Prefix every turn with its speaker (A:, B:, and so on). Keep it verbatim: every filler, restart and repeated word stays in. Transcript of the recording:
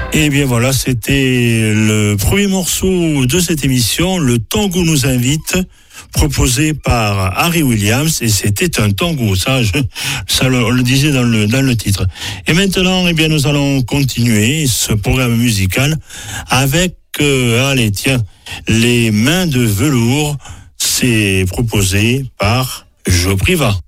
A: Et bien voilà, c'était le premier morceau de cette émission, le tango nous invite, proposé par Harry Williams, et c'était un tango, ça, je, ça on le disait dans le dans le titre. Et maintenant, eh bien, nous allons continuer ce programme musical avec, euh, allez, tiens, les mains de velours. C'est proposé par Joe Priva.